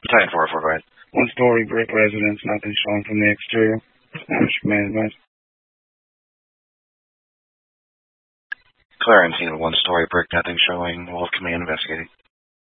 Titan 404, go ahead. One-story brick residence, nothing showing from the exterior. Command advice. Clarence, one-story brick, nothing showing. We'll have command investigating.